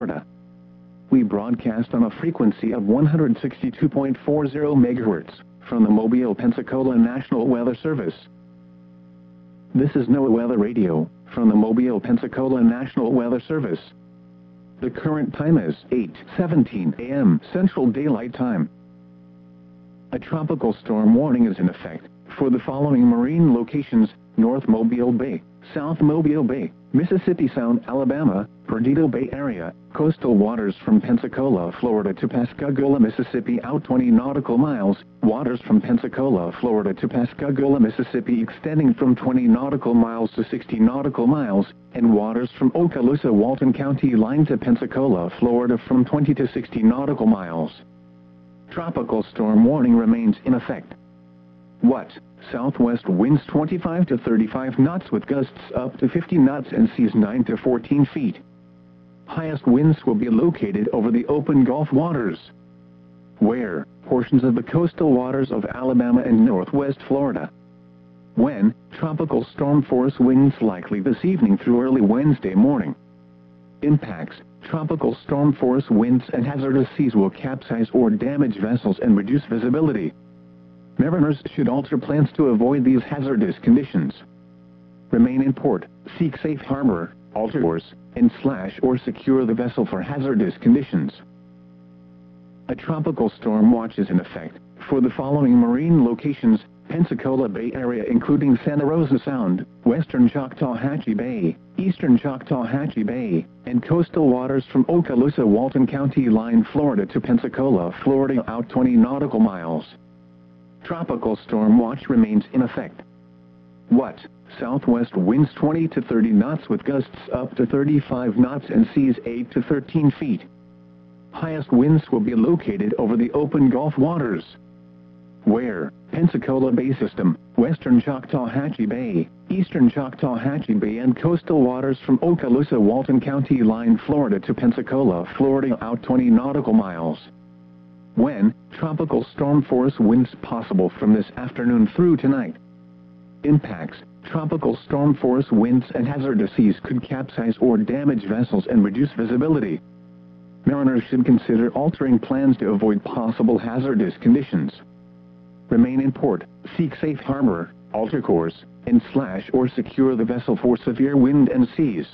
Florida. We broadcast on a frequency of 162.40 MHz from the Mobile, Pensacola National Weather Service. This is NOAA Weather Radio from the Mobile, Pensacola National Weather Service. The current time is 8:17 a.m. Central Daylight Time. A tropical storm warning is in effect for the following marine locations: North Mobile Bay, South Mobile Bay, Mississippi Sound, Alabama, Perdido Bay Area, coastal waters from Pensacola, Florida to Pascagoula, Mississippi out 20 nautical miles, waters from Pensacola, Florida to Pascagoula, Mississippi extending from 20 nautical miles to 60 nautical miles, and waters from Okaloosa, Walton County line to Pensacola, Florida from 20 to 60 nautical miles. Tropical storm warning remains in effect. What? Southwest winds 25 to 35 knots with gusts up to 50 knots and seas 9 to 14 feet. Highest winds will be located over the open Gulf waters. Where? Portions of the coastal waters of Alabama and northwest Florida. When? Tropical storm force winds likely this evening through early Wednesday morning. Impacts: tropical storm force winds and hazardous seas will capsize or damage vessels and reduce visibility. Mariners should alter plans to avoid these hazardous conditions. Remain in port, seek safe harbor, alter course, and or secure the vessel for hazardous conditions. A tropical storm watch is in effect for the following marine locations: Pensacola Bay Area including Santa Rosa Sound, western Choctawhatchee Bay, eastern Choctawhatchee Bay, and coastal waters from Okaloosa, Walton County line, Florida to Pensacola, Florida out 20 nautical miles. Tropical storm watch remains in effect. What? Southwest winds 20 to 30 knots with gusts up to 35 knots and seas 8 to 13 feet. Highest winds will be located over the open Gulf waters. Where? Pensacola Bay System, western Choctawhatchee Bay, eastern Choctawhatchee Bay and coastal waters from Okaloosa, Walton County line, Florida to Pensacola, Florida out 20 nautical miles. When? Tropical storm force winds possible from this afternoon through tonight. Impacts: tropical storm force winds and hazardous seas could capsize or damage vessels and reduce visibility. Mariners should consider altering plans to avoid possible hazardous conditions. Remain in port, seek safe harbor, alter course, and or secure the vessel for severe wind and seas.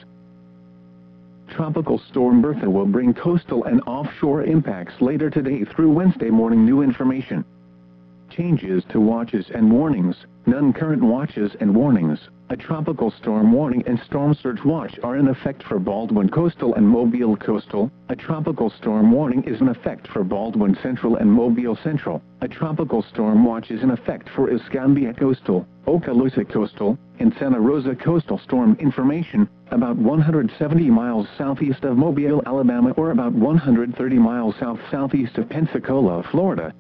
Tropical storm Bertha will bring coastal and offshore impacts later today through Wednesday morning. New information. Changes to watches and warnings. None current watches and warnings. A tropical storm warning and storm surge watch are in effect for Baldwin Coastal and Mobile Coastal. A tropical storm warning is in effect for Baldwin Central and Mobile Central. A tropical storm watch is in effect for Escambia Coastal, Okaloosa Coastal, and Santa Rosa Coastal. Storm information: about 170 miles southeast of Mobile, Alabama, or about 130 miles south-southeast of Pensacola, Florida,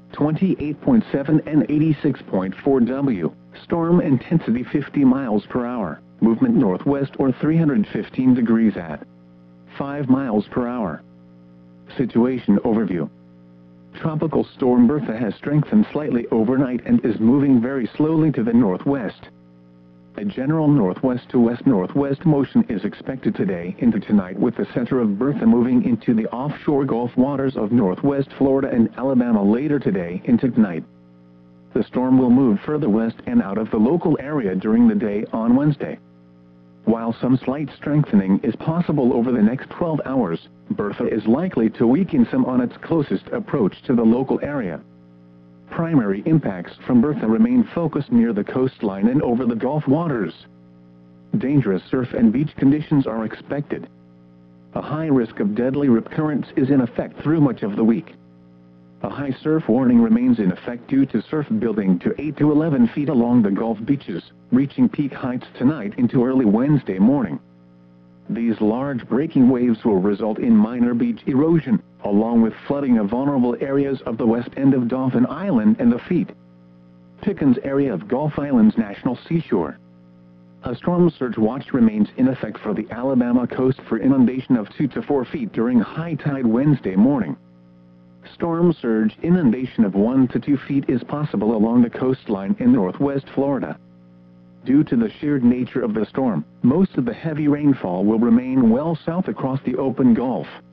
28.7 and 86.4 W. Storm intensity 50 miles per hour. Movement northwest or 315 degrees at 5 miles per hour. Situation overview. Tropical storm Bertha has strengthened slightly overnight and is moving very slowly to the northwest. A general northwest to west-northwest motion is expected today into tonight, with the center of Bertha moving into the offshore Gulf waters of northwest Florida and Alabama later today into tonight. The storm will move further west and out of the local area during the day on Wednesday. While some slight strengthening is possible over the next 12 hours, Bertha is likely to weaken some on its closest approach to the local area. Primary impacts from Bertha remain focused near the coastline and over the Gulf waters. Dangerous surf and beach conditions are expected. A high risk of deadly rip currents is in effect through much of the week. A high surf warning remains in effect due to surf building to 8 to 11 feet along the Gulf beaches, reaching peak heights tonight into early Wednesday morning. These large breaking waves will result in minor beach erosion, along with flooding of vulnerable areas of the west end of Dauphin Island and the Pickens area of Gulf Islands National Seashore. A storm surge watch remains in effect for the Alabama coast for inundation of 2 to 4 feet during high tide Wednesday morning. Storm surge inundation of 1 to 2 feet is possible along the coastline in northwest Florida. Due to the sheared nature of the storm, most of the heavy rainfall will remain well south across the open Gulf.